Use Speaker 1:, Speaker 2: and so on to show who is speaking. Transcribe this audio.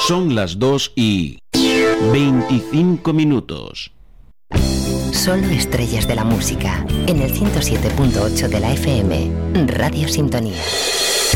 Speaker 1: Son las 2:25.
Speaker 2: Solo estrellas de la música, en el 107.8 de la FM, Radio Sintonía.